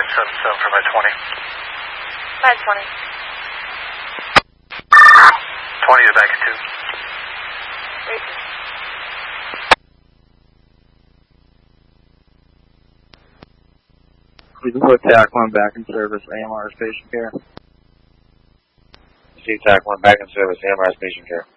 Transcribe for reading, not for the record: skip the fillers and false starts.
977 for 520. 520. 20 to back at 2. Repeat. We can put TAC 1 back in service, AMR station care. See TAC 1 back in service, AMR station care.